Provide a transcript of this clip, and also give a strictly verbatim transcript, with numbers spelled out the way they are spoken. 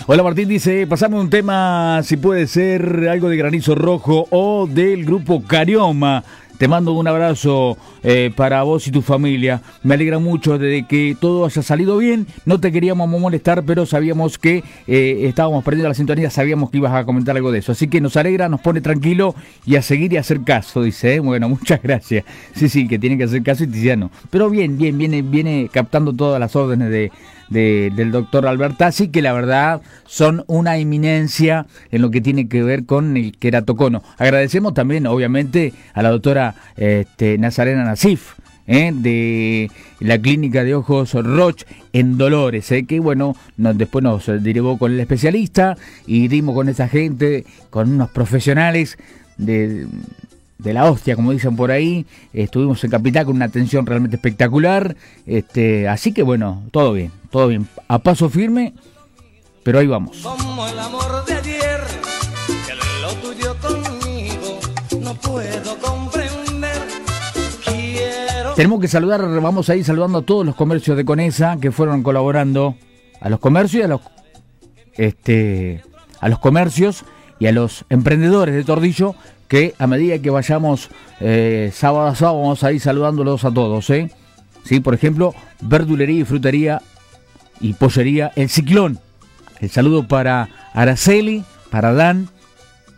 Hola Martín, dice, pasame un tema, si puede ser algo de Granizo Rojo o del grupo Carioma. Te mando un abrazo eh, para vos y tu familia. Me alegra mucho de que todo haya salido bien. No te queríamos molestar, pero sabíamos que eh, estábamos perdiendo la sintonía. Sabíamos que ibas a comentar algo de eso. Así que nos alegra, nos pone tranquilo y a seguir y a hacer caso, dice. ¿eh? Bueno, muchas gracias. Sí, sí, que tienen que hacer caso y Tiziano. Pero bien, bien, viene, viene captando todas las órdenes de... De, del doctor Albertazzi, que la verdad son una eminencia en lo que tiene que ver con el queratocono. Agradecemos también, obviamente, a la doctora este, Nazarena Nasif, ¿eh? de la clínica de ojos Roche en Dolores, ¿eh? que bueno, nos, después nos derivó con el especialista y dimos con esa gente, con unos profesionales de... de la hostia, como dicen por ahí. Estuvimos en Capital con una atención realmente espectacular, este, así que bueno, todo bien, todo bien, a paso firme, pero ahí vamos. Como el amor de ayer, que lo tuyo conmigo no puedo comprender. Quiero... Tenemos que saludar, vamos a ir saludando a todos los comercios de Conesa que fueron colaborando, a los comercios y a los este a los comercios y a los emprendedores de Tordillo, que a medida que vayamos eh, sábado a sábado vamos a ir saludándolos a todos, ¿eh? Sí, por ejemplo, verdulería y frutería y pollería El Ciclón. El saludo para Araceli, para Dan,